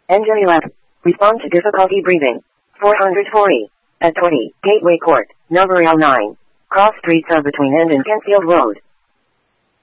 Engine 11. Respond to difficulty breathing. 440. At 20, Gateway Court, number L9. Cross street sub between End and Kentfield Road.